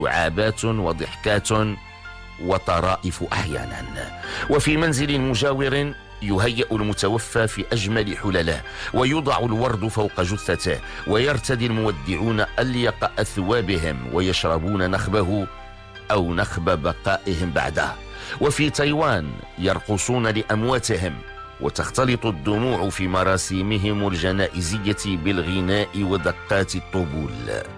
لعابات وضحكات وطرائف أحيانا. وفي منزل مجاور يهيأ المتوفى في أجمل حلله، ويوضع الورد فوق جثته، ويرتدي المودعون أليق أثوابهم ويشربون نخبه أو نخب بقائهم بعده. وفي تايوان يرقصون لأمواتهم، وتختلط الدموع في مراسيمهم الجنائزية بالغناء ودقات الطبول.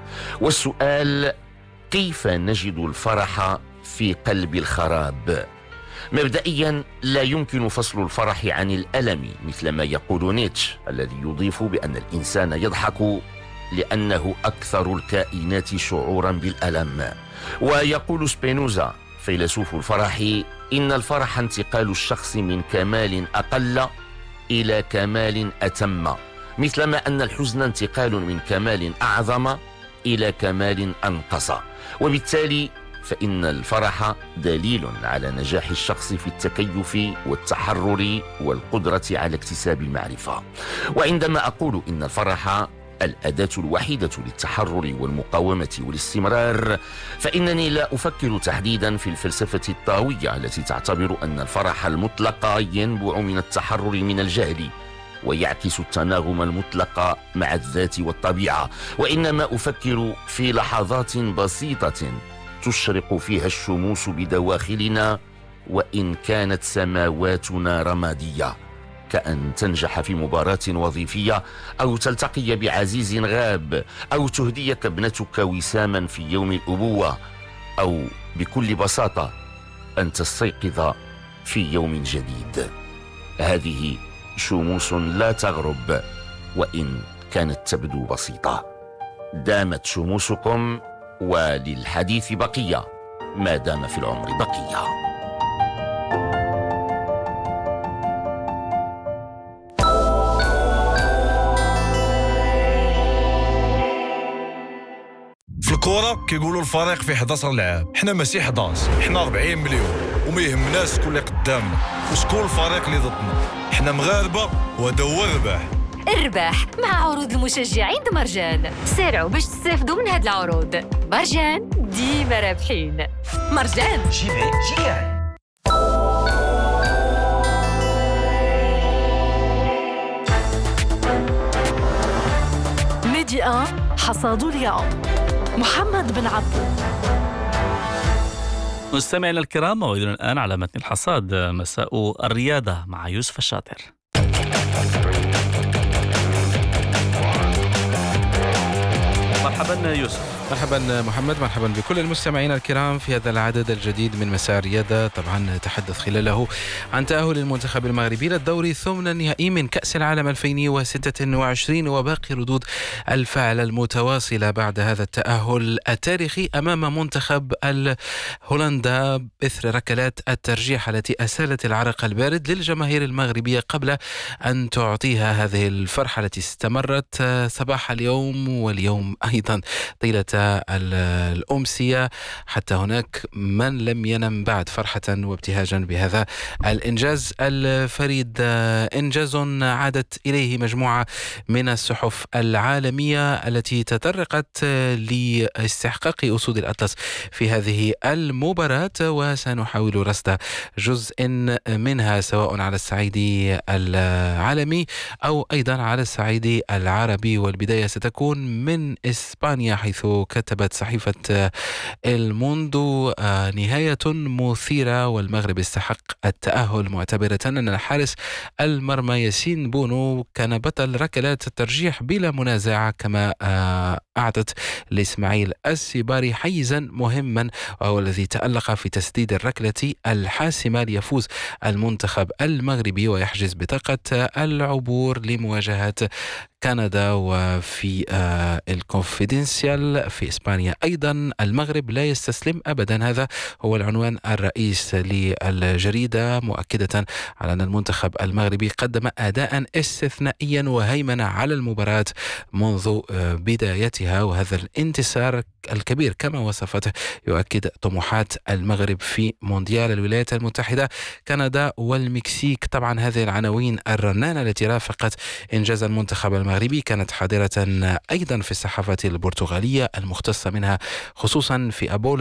والسؤال: كيف نجد الفرح في قلب الخراب؟ مبدئيا لا يمكن فصل الفرح عن الألم، مثل ما يقول نيتشه الذي يضيف بأن الإنسان يضحك لأنه أكثر الكائنات شعورا بالألم. ويقول سبينوزا فيلسوف الفرح: إن الفرح انتقال الشخص من كمال أقل إلى كمال أتم، مثلما أن الحزن انتقال من كمال أعظم إلى كمال أنقص. وبالتالي فإن الفرح دليل على نجاح الشخص في التكيف والتحرر والقدرة على اكتساب المعرفة. وعندما أقول إن الفرح الأداة الوحيدة للتحرر والمقاومة والاستمرار، فإنني لا أفكر تحديدا في الفلسفة الطاوية التي تعتبر أن الفرح المطلق ينبع من التحرر من الجهل ويعكس التناغم المطلق مع الذات والطبيعة، وإنما أفكر في لحظات بسيطة تشرق فيها الشموس بدواخلنا وإن كانت سماواتنا رمادية، كأن تنجح في مباراة وظيفية، أو تلتقي بعزيز غاب، أو تهديك ابنتك وساما في يوم الأبوة، أو بكل بساطة أن تستيقظ في يوم جديد. هذه شموس لا تغرب وإن كانت تبدو بسيطة. دامت شموسكم، وللحديث بقية ما دام في العمر بقية. في الكورة كيقولوا الفريق في 11 لاعب، حنا ماشي 11، حنا 40 مليون، وما يهمناش شكون اللي قدامنا وشكون الفريق اللي ضدنا، حنا مغاربة وهذا هو الرباح. الرباح مع عروض المشجعين مرجان. سارعوا باش تستافدوا من هاد العروض. مرجان ديما رابحين. مرجان جيبي. ميدي 1 حصاد اليوم محمد بن عبد. مستمعينا الكرام، موعدنا الآن على متن الحصاد، مساء الرياضة مع يوسف الشاطر. مرحبا يوسف. مرحبا محمد، مرحبا بكل المستمعين الكرام في هذا العدد الجديد من مساء الرياضة. طبعا تحدث خلاله عن تأهل المنتخب المغربي للدور الثمن النهائي من كأس العالم 2026 وباقي ردود الفعل المتواصلة بعد هذا التأهل التاريخي أمام منتخب هولندا إثر ركلات الترجيح التي أسالت العرق البارد للجماهير المغربية قبل أن تعطيها هذه الفرحة التي استمرت صباح اليوم واليوم أيضا طيلة الأمسية، حتى هناك من لم ينم بعد فرحة وابتهاجا بهذا الإنجاز الفريد. إنجاز عادت إليه مجموعة من الصحف العالمية التي تطرقت لاستحقاق أسود الأطلس في هذه المباراة، وسنحاول رصد جزء منها سواء على الصعيد العالمي أو أيضا على الصعيد العربي. والبداية ستكون من إسبانيا، حيث كتبت صحيفة الموندو: نهاية مثيرة والمغرب استحق التأهل، معتبرة أن الحارس المرمى ياسين بونو كان بطل ركلات الترجيح بلا منازع، كما أعطت لإسماعيل السباري حيزا مهما وهو الذي تألق في تسديد الركلة الحاسمة ليفوز المنتخب المغربي ويحجز بطاقة العبور لمواجهة كندا. وفي الكونفيدنسيال في إسبانيا أيضا: المغرب لا يستسلم أبدا، هذا هو العنوان الرئيس للجريدة، مؤكدة على أن المنتخب المغربي قدم أداء استثنائيا وهيمنة على المباراة منذ بدايتها، وهذا الانتصار الكبير كما وصفته يؤكد طموحات المغرب في مونديال الولايات المتحدة، كندا والمكسيك. طبعا هذه العناوين الرنانة التي رافقت إنجاز المنتخب المغربي كانت حاضرة أيضا في الصحافة البرتغالية المختصة منها، خصوصا في أبولا